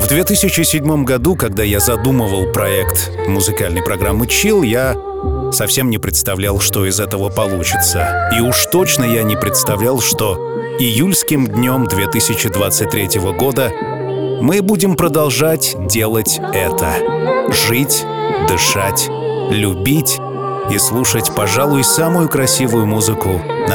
В 2007 году, когда я задумывал проект музыкальной программы Chill, я совсем не представлял, что из этого получится. И уж точно я не представлял, что июльским днем 2023 года мы будем продолжать делать это. Жить, дышать, любить и слушать, пожалуй, самую красивую музыку на